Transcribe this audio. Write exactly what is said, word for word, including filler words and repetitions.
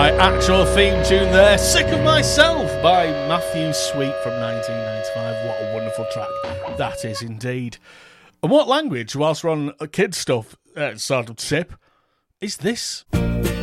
My actual theme tune there, Sick of Myself by Matthew Sweet from nineteen ninety-five. What a wonderful track that is indeed. And what language, whilst we're on kid stuff, uh, sort of tip, is this?